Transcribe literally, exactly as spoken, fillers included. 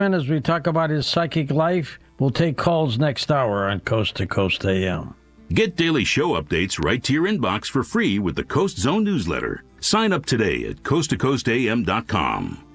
As we talk about his psychic life, we'll take calls next hour on Coast to Coast A M. Get daily show updates right to your inbox for free with the Coast Zone newsletter. Sign up today at coast to coast a m dot com.